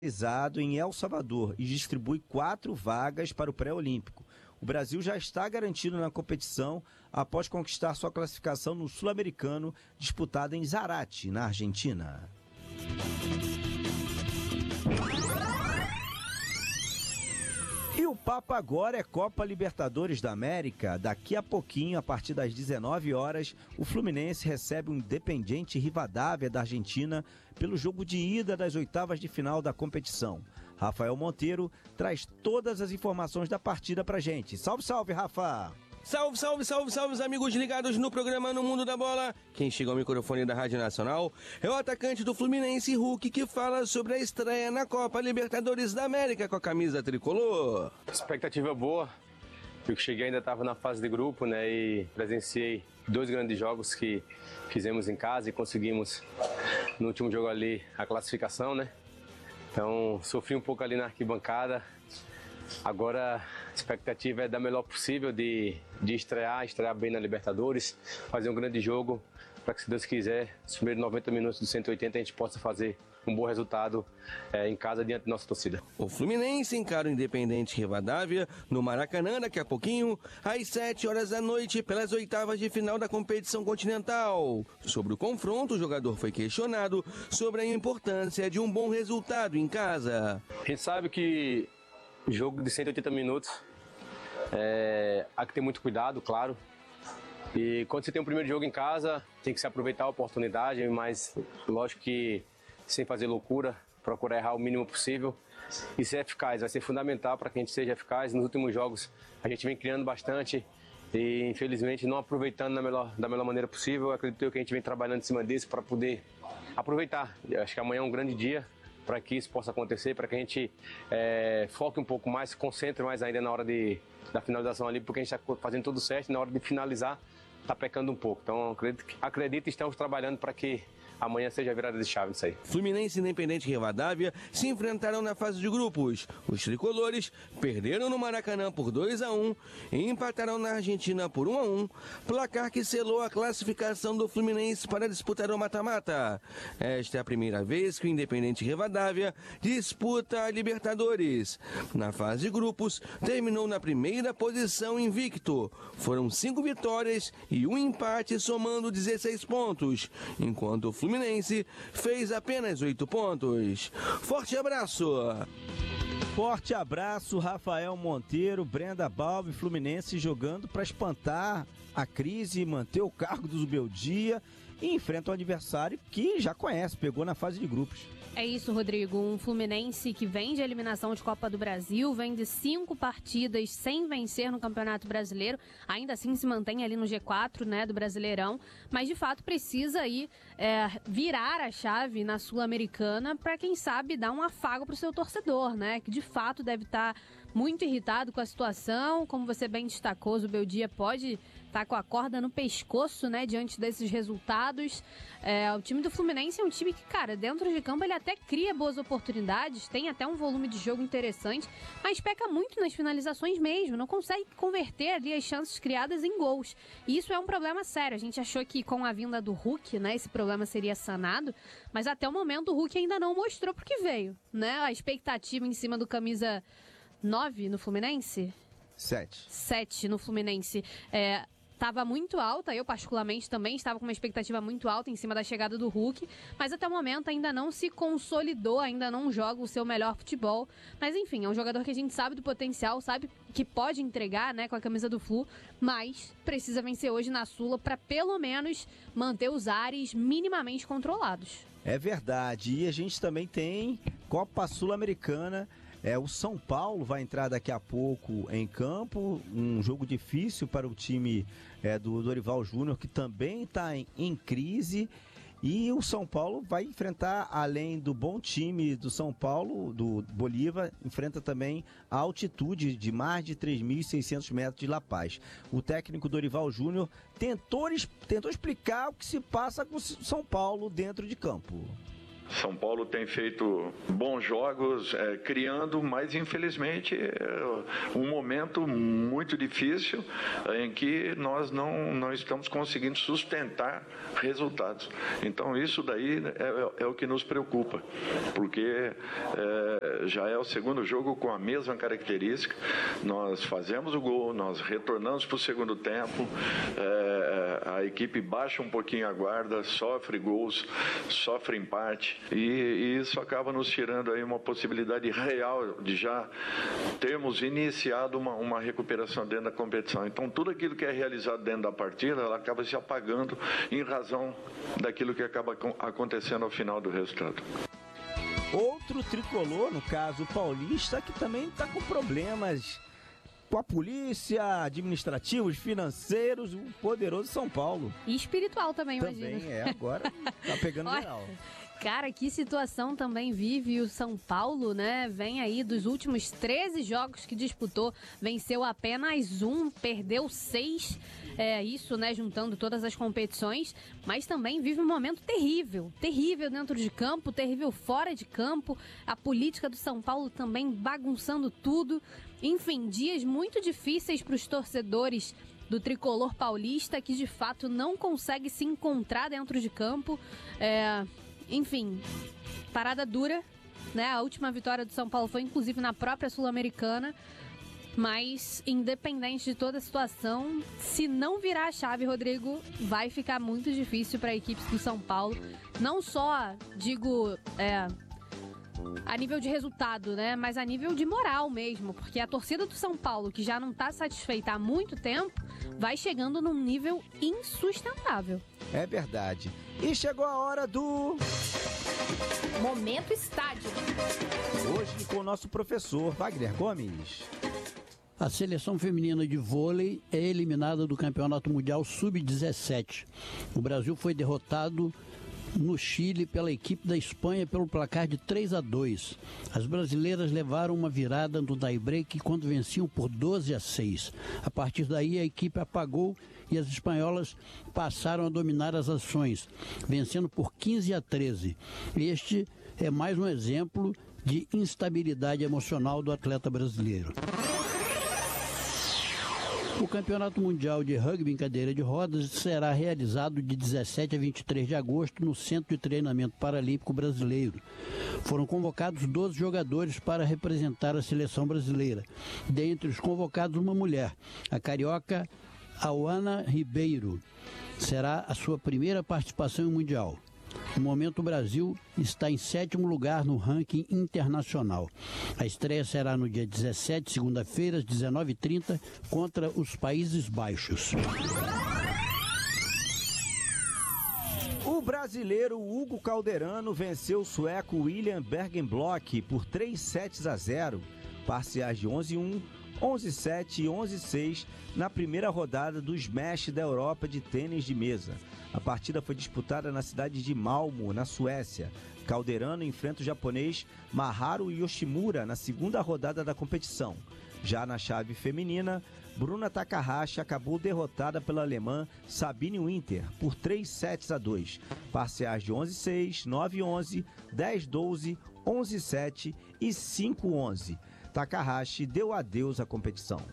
realizado em El Salvador e distribui 4 vagas para o pré-olímpico. O Brasil já está garantido na competição após conquistar sua classificação no Sul-Americano, disputado em Zárate, na Argentina. E o papo agora é Copa Libertadores da América. Daqui a pouquinho, a partir das 19 horas, o Fluminense recebe o Independiente Rivadavia da Argentina pelo jogo de ida das oitavas de final da competição. Rafael Monteiro traz todas as informações da partida pra gente. Salve, salve, Rafa! Salve, salve, salve, salve, os amigos ligados no programa No Mundo da Bola. Quem chega ao microfone da Rádio Nacional é o atacante do Fluminense, Hulk, que fala sobre a estreia na Copa Libertadores da América com a camisa tricolor. Expectativa boa. Eu que cheguei ainda estava na fase de grupo, né, e presenciei 2 grandes jogos que fizemos em casa e conseguimos no último jogo ali a classificação, né? Então sofri um pouco ali na arquibancada. Agora a expectativa é dar o melhor possível de estrear bem na Libertadores, fazer um grande jogo, para que, se Deus quiser, nos primeiros 90 minutos do 180 a gente possa fazer um bom resultado em casa diante da nossa torcida. O Fluminense encara o Independiente Rivadavia no Maracanã daqui a pouquinho, às 7 horas da noite, pelas oitavas de final da competição continental. Sobre o confronto, o jogador foi questionado sobre a importância de um bom resultado em casa. A gente sabe que jogo de 180 minutos, há que ter muito cuidado, claro. E quando você tem um primeiro jogo em casa, tem que se aproveitar a oportunidade, mas lógico que sem fazer loucura, procurar errar o mínimo possível e ser eficaz. Vai ser fundamental para que a gente seja eficaz. Nos últimos jogos a gente vem criando bastante e infelizmente não aproveitando da melhor maneira possível. Eu acredito que a gente vem trabalhando em cima disso para poder aproveitar. Eu acho que amanhã é um grande dia para que isso possa acontecer, para que a gente foque um pouco mais, se concentre mais ainda na hora da finalização ali, porque a gente está fazendo tudo certo e na hora de finalizar está pecando um pouco. Então acredito que estamos trabalhando para que amanhã seja a virada de chave nisso aí. Fluminense e Independiente Rivadavia se enfrentaram na fase de grupos. Os tricolores perderam no Maracanã por 2-1 e empataram na Argentina por 1-1, placar que selou a classificação do Fluminense para disputar o mata-mata. Esta é a primeira vez que o Independiente Rivadavia disputa a Libertadores. Na fase de grupos, terminou na primeira posição invicto. Foram 5 vitórias e 1 empate, somando 16 pontos, enquanto o Fluminense fez apenas 8 pontos. Forte abraço! Forte abraço, Rafael Monteiro, Brenda Balbi, Fluminense jogando para espantar a crise, manter o cargo do Zubeldia e enfrenta um adversário que já conhece, pegou na fase de grupos. É isso, Rodrigo. Um Fluminense que vem de eliminação de Copa do Brasil, vem de 5 partidas sem vencer no Campeonato Brasileiro. Ainda assim se mantém ali no G4, né, do Brasileirão. Mas, de fato, precisa aí virar a chave na Sul-Americana para, quem sabe, dar um afago para o seu torcedor, né? Que, de fato, deve estar muito irritado com a situação. Como você bem destacou, o Zubeldia pode estar com a corda no pescoço, né, diante desses resultados. O time do Fluminense é um time que, cara, dentro de campo ele até cria boas oportunidades, tem até um volume de jogo interessante, mas peca muito nas finalizações mesmo, não consegue converter ali as chances criadas em gols. E isso é um problema sério. A gente achou que com a vinda do Hulk, né, esse problema seria sanado, mas até o momento o Hulk ainda não mostrou porque veio, né? A expectativa em cima do camisa 9 no Fluminense? 7 no Fluminense. Estava muito alta, eu particularmente também estava com uma expectativa muito alta em cima da chegada do Hulk, mas até o momento ainda não se consolidou, ainda não joga o seu melhor futebol. Mas enfim, é um jogador que a gente sabe do potencial, sabe que pode entregar, né, com a camisa do Flu, mas precisa vencer hoje na Sula para pelo menos manter os ares minimamente controlados. É verdade, e a gente também tem Copa Sul-Americana. O São Paulo vai entrar daqui a pouco em campo, um jogo difícil para o time do Dorival Júnior, que também está em crise. E o São Paulo vai enfrentar, além do bom time do São Paulo, do Bolívar, enfrenta também a altitude de mais de 3.600 metros de La Paz. O técnico Dorival Júnior tentou explicar o que se passa com o São Paulo dentro de campo. São Paulo tem feito bons jogos, criando, mas infelizmente um momento muito difícil em que nós não estamos conseguindo sustentar resultados. Então isso daí é o que nos preocupa, porque já é o segundo jogo com a mesma característica. Nós fazemos o gol, nós retornamos para o segundo tempo, a equipe baixa um pouquinho a guarda, sofre gols, sofre empate, e isso acaba nos tirando aí uma possibilidade real de já termos iniciado uma recuperação dentro da competição. Então tudo aquilo que é realizado dentro da partida, ela acaba se apagando em razão daquilo que acaba acontecendo ao final do resultado. Outro tricolor, no caso paulista, que também está com problemas com a polícia, administrativos, financeiros, o poderoso São Paulo. E espiritual também, imagina. Também agora tá pegando geral. Cara, que situação também vive o São Paulo, né? Vem aí dos últimos 13 jogos que disputou, venceu apenas 1, perdeu 6, isso, né? Juntando todas as competições, mas também vive um momento terrível, terrível dentro de campo, terrível fora de campo, a política do São Paulo também bagunçando tudo. Enfim, dias muito difíceis para os torcedores do tricolor paulista, que de fato não consegue se encontrar dentro de campo. Enfim, parada dura, né? A última vitória do São Paulo foi inclusive na própria Sul-Americana, mas independente de toda a situação, se não virar a chave, Rodrigo, vai ficar muito difícil para a equipe do São Paulo. Não só, digo, a nível de resultado, né? Mas a nível de moral mesmo, porque a torcida do São Paulo, que já não está satisfeita há muito tempo, vai chegando num nível insustentável. É verdade. E chegou a hora do Momento Estádio. Hoje com o nosso professor Wagner Gomes. A seleção feminina de vôlei é eliminada do Campeonato Mundial Sub-17. O Brasil foi derrotado no Chile pela equipe da Espanha pelo placar de 3-2. As brasileiras levaram uma virada no tie-break quando venciam por 12-6. A partir daí a equipe apagou e as espanholas passaram a dominar as ações, vencendo por 15-13. Este é mais um exemplo de instabilidade emocional do atleta brasileiro. O Campeonato Mundial de Rugby em Cadeira de Rodas será realizado de 17 a 23 de agosto no Centro de Treinamento Paralímpico Brasileiro. Foram convocados 12 jogadores para representar a seleção brasileira. Dentre os convocados, uma mulher, a carioca Auana Ribeiro. Será a sua primeira participação em Mundial. No momento, o Brasil está em 7º lugar no ranking internacional. A estreia será no dia 17, segunda-feira, às 19h30, contra os Países Baixos. O brasileiro Hugo Calderano venceu o sueco William Bergenblock por 3-0, parciais de 11-1, 11-7 e 11-6 na primeira rodada do Smash da Europa de tênis de mesa. A partida foi disputada na cidade de Malmo, na Suécia. Calderano enfrenta o japonês Maharu Yoshimura na segunda rodada da competição. Já na chave feminina, Bruna Takahashi acabou derrotada pela alemã Sabine Winter por 3-2, parciais de 11-6, 9-11, 10-12, 11-7 e 5-11. Takahashi deu adeus à competição.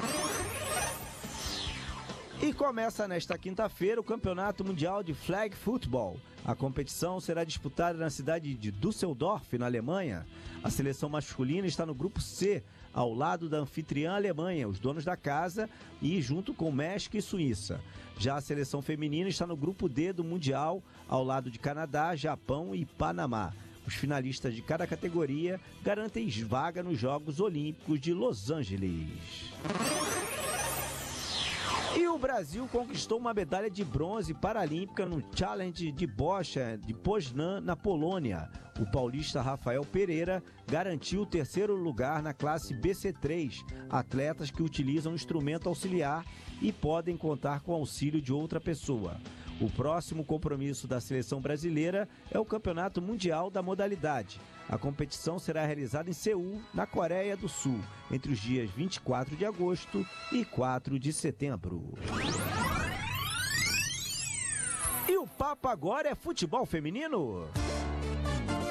E começa nesta quinta-feira o Campeonato Mundial de Flag Football. A competição será disputada na cidade de Düsseldorf, na Alemanha. A seleção masculina está no grupo C, ao lado da anfitriã Alemanha, os donos da casa, e junto com México e Suíça. Já a seleção feminina está no grupo D do Mundial, ao lado de Canadá, Japão e Panamá. Os finalistas de cada categoria garantem vaga nos Jogos Olímpicos de Los Angeles. E o Brasil conquistou uma medalha de bronze paralímpica no Challenge de Bocha de Poznan, na Polônia. O paulista Rafael Pereira garantiu o 3º lugar na classe BC3, atletas que utilizam instrumento auxiliar e podem contar com o auxílio de outra pessoa. O próximo compromisso da seleção brasileira é o Campeonato Mundial da modalidade. A competição será realizada em Seul, na Coreia do Sul, entre os dias 24 de agosto e 4 de setembro. E o papo agora é futebol feminino?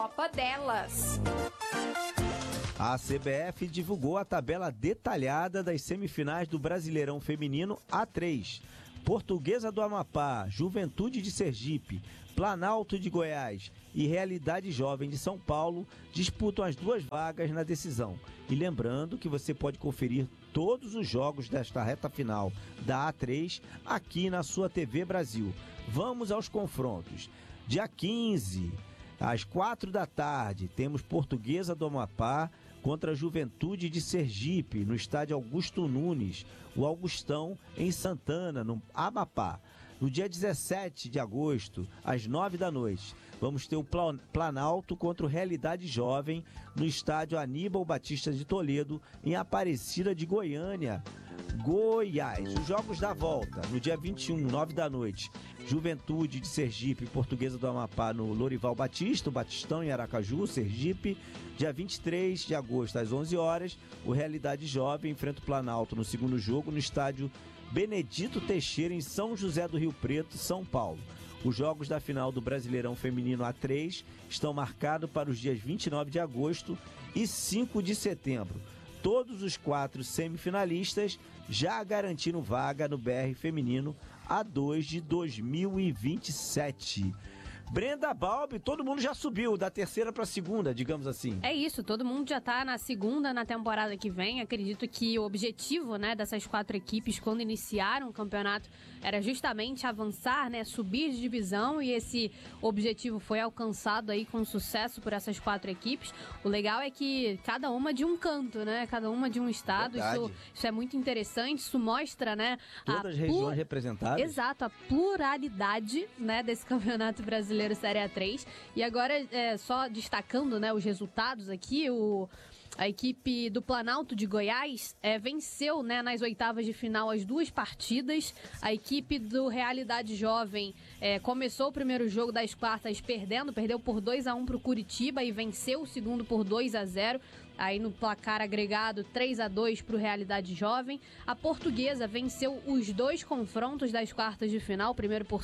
Copa delas. A CBF divulgou a tabela detalhada das semifinais do Brasileirão Feminino A3. Portuguesa do Amapá, Juventude de Sergipe, Planalto de Goiás e Realidade Jovem de São Paulo disputam as 2 vagas na decisão. E lembrando que você pode conferir todos os jogos desta reta final da A3 aqui na sua TV Brasil. Vamos aos confrontos. Dia 15, às 4 da tarde, temos Portuguesa do Amapá contra a Juventude de Sergipe, no estádio Augusto Nunes, o Augustão, em Santana, no Amapá. No dia 17 de agosto, às 9 da noite, vamos ter o Planalto contra o Realidade Jovem, no estádio Aníbal Batista de Toledo, em Aparecida de Goiânia, Goiás. Os jogos da volta, no dia 21, 9 da noite, Juventude de Sergipe e Portuguesa do Amapá no Lorival Batista, o Batistão em Aracaju, Sergipe. Dia 23 de agosto, às 11 horas, o Realidade Jovem enfrenta o Planalto no segundo jogo no estádio Benedito Teixeira, em São José do Rio Preto, São Paulo. Os jogos da final do Brasileirão Feminino A3 estão marcados para os dias 29 de agosto e 5 de setembro. Todos os 4 semifinalistas já garantiram vaga no BR Feminino A2 de 2027. Brenda Balbi, todo mundo já subiu da terceira para a segunda, digamos assim. É isso, todo mundo já tá na segunda na temporada que vem. Acredito que o objetivo, né, dessas 4 equipes quando iniciaram o campeonato era justamente avançar, né, subir de divisão, e esse objetivo foi alcançado aí com sucesso por essas 4 equipes. O legal é que cada uma de um canto, né, cada uma de um estado. Isso é muito interessante, isso mostra, né, todas as regiões representadas. Exato, a pluralidade, né, desse campeonato brasileiro Série A3. E agora, só destacando, né, os resultados aqui, a equipe do Planalto de Goiás venceu, né, nas oitavas de final as 2 partidas. A equipe do Realidade Jovem começou o primeiro jogo das quartas perdeu por 2-1 para o Curitiba e venceu o segundo por 2-0. Aí no placar agregado 3-2 para o Realidade Jovem. A Portuguesa venceu os 2 confrontos das quartas de final, o primeiro por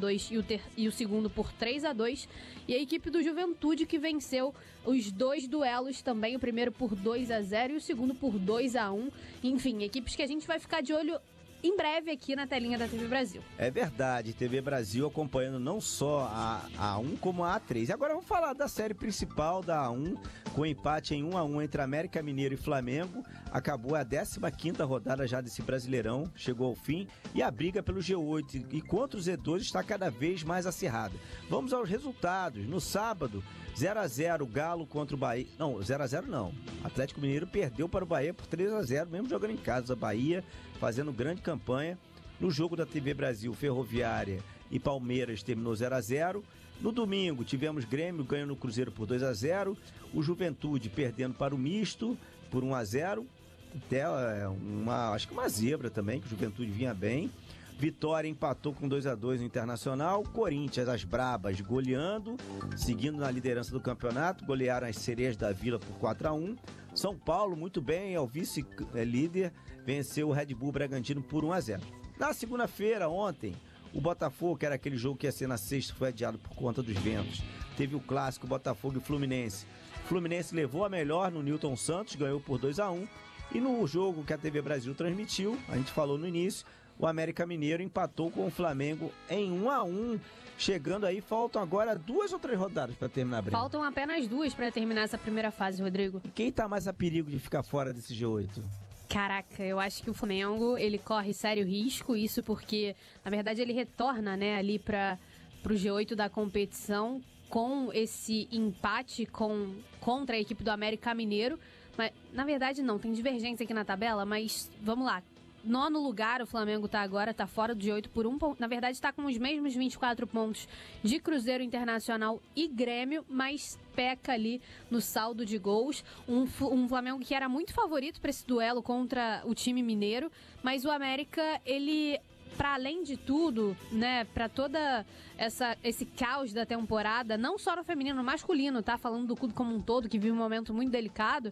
5-2 e o segundo por 3-2. E a equipe do Juventude que venceu os 2 duelos também, o primeiro por 2-0 e o segundo por 2-1. Enfim, equipes que a gente vai ficar de olho em breve aqui na telinha da TV Brasil. É verdade, TV Brasil acompanhando não só a A1 como a A3. E agora vamos falar da série principal da A1, com empate em 1-1 entre América Mineiro e Flamengo. Acabou a 15ª rodada já desse Brasileirão, chegou ao fim, e a briga pelo G8 e contra o Z2 está cada vez mais acirrada. Vamos aos resultados. No sábado, 0-0 Galo contra o Bahia. Não, 0-0 não. Atlético Mineiro perdeu para o Bahia por 3-0, mesmo jogando em casa. A Bahia fazendo grande campanha. No jogo da TV Brasil, Ferroviária e Palmeiras terminou 0-0. No domingo, tivemos Grêmio ganhando o Cruzeiro por 2-0. O Juventude perdendo para o Misto por 1-0. Até acho que uma zebra também, que o Juventude vinha bem. Vitória empatou com 2-2 no Internacional. Corinthians, as brabas, goleando, seguindo na liderança do campeonato. Golearam as Sereias da Vila por 4-1. São Paulo, muito bem, é o vice-líder, venceu o Red Bull Bragantino por 1-0. Na segunda-feira, ontem, o Botafogo, que era aquele jogo que ia ser na sexta, foi adiado por conta dos ventos. Teve o clássico Botafogo e Fluminense. Fluminense levou a melhor no Newton Santos, ganhou por 2-1. E no jogo que a TV Brasil transmitiu, a gente falou no início, o América Mineiro empatou com o Flamengo em 1-1. Chegando aí, faltam agora 2 ou 3 rodadas para terminar a briga. Faltam apenas 2 para terminar essa primeira fase, Rodrigo. E quem tá mais a perigo de ficar fora desse G8? Caraca, eu acho que o Flamengo, ele corre sério risco, isso porque, na verdade, ele retorna, né, ali pro G8 da competição com esse empate contra a equipe do América Mineiro. Mas, na verdade, não, tem divergência aqui na tabela, mas vamos lá. 9º lugar, o Flamengo tá agora, tá fora do G8 por 1 ponto. Na verdade, tá com os mesmos 24 pontos de Cruzeiro, Internacional e Grêmio, mas peca ali no saldo de gols. Um Flamengo que era muito favorito para esse duelo contra o time mineiro, mas o América, ele para além de tudo, né, para toda esse caos da temporada, não só no feminino, no masculino, tá? Falando do clube como um todo, que vive um momento muito delicado,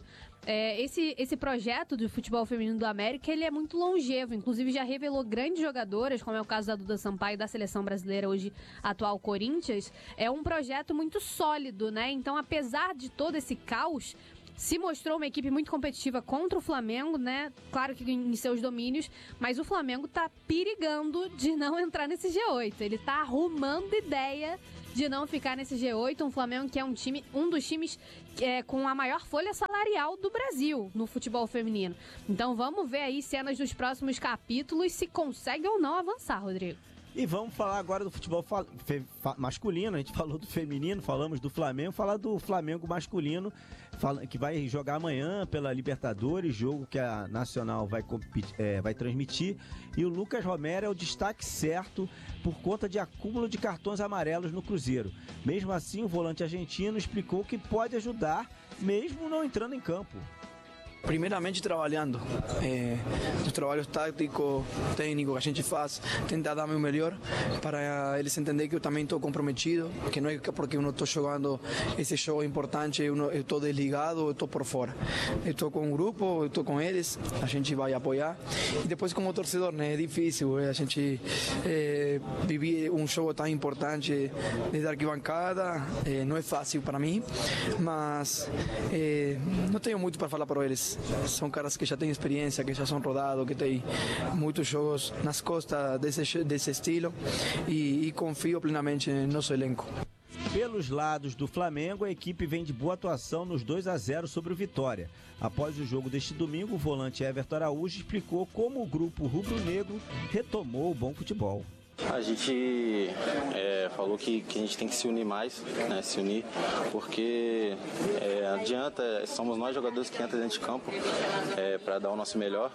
esse projeto do futebol feminino do América, ele é muito longevo, inclusive já revelou grandes jogadoras, como é o caso da Duda Sampaio, da seleção brasileira, hoje atual Corinthians. É um projeto muito sólido, né? Então, apesar de todo esse caos, se mostrou uma equipe muito competitiva contra o Flamengo, né? Claro que em seus domínios, mas o Flamengo tá perigando de não entrar nesse G8. Ele tá arrumando ideia de não ficar nesse G8. Um Flamengo que é um dos times com a maior folha salarial do Brasil no futebol feminino. Então vamos ver aí cenas dos próximos capítulos, se consegue ou não avançar, Rodrigo. E vamos falar agora do futebol masculino. A gente falou do feminino, falamos do Flamengo, falar do Flamengo masculino, que vai jogar amanhã pela Libertadores, jogo que a Nacional vai transmitir. E o Lucas Romero é o destaque certo por conta de acúmulo de cartões amarelos no Cruzeiro. Mesmo assim, o volante argentino explicou que pode ajudar, mesmo não entrando em campo. Primeiramente trabalhando, os trabalhos táticos, técnicos que a gente faz, tentar dar o melhor para eles entenderem que eu também estou comprometido, que não é porque eu não estou jogando esse jogo importante, eu estou desligado, eu estou por fora. Eu estou com um grupo, eu estou com eles, a gente vai apoiar. E depois como torcedor, né, é difícil a gente viver um jogo tão importante desde a arquibancada, não é fácil para mim, mas não tenho muito para falar para eles. São caras que já têm experiência, que já são rodados, que têm muitos jogos nas costas desse estilo e confio plenamente no nosso elenco. Pelos lados do Flamengo, a equipe vem de boa atuação nos 2-0 sobre o Vitória. Após o jogo deste domingo, o volante Everton Araújo explicou como o grupo rubro-negro retomou o bom futebol. A gente falou que a gente tem que se unir mais, né, porque adianta, somos nós jogadores que entram dentro de campo para dar o nosso melhor,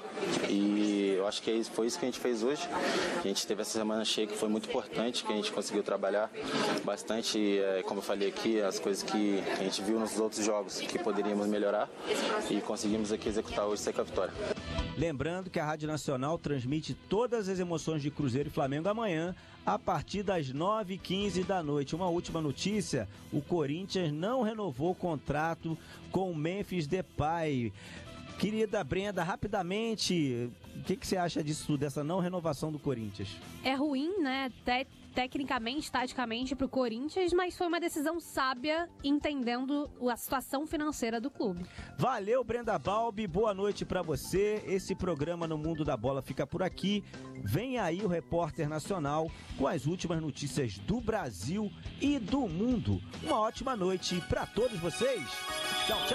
e eu acho que foi isso que a gente fez hoje. A gente teve essa semana cheia que foi muito importante, que a gente conseguiu trabalhar bastante, como eu falei aqui, as coisas que a gente viu nos outros jogos que poderíamos melhorar, e conseguimos aqui executar hoje com a vitória. Lembrando que a Rádio Nacional transmite todas as emoções de Cruzeiro e Flamengo amanhã, a partir das 9h15 da noite. Uma última notícia: o Corinthians não renovou o contrato com o Memphis Depay. Querida Brenda, rapidamente, o que você acha disso tudo, dessa não renovação do Corinthians? É ruim, né? Tecnicamente, taticamente para o Corinthians, mas foi uma decisão sábia, entendendo a situação financeira do clube. Valeu, Brenda Balbi, boa noite para você. Esse programa No Mundo da Bola fica por aqui. Vem aí o Repórter Nacional com as últimas notícias do Brasil e do mundo. Uma ótima noite para todos vocês. Tchau, tchau.